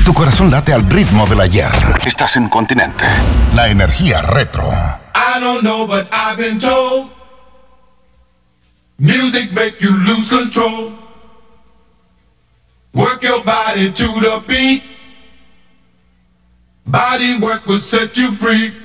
Tu corazón late al ritmo del ayer. Estás en Continente. La energía retro. I don't know, but I've been told music make you lose control. Work your body to the beat. Body work will set you free.